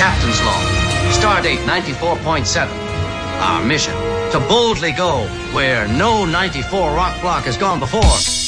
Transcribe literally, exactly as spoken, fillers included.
Captain's Log, Stardate ninety-four point seven. Our mission, to boldly go where no ninety-four rock block has gone before.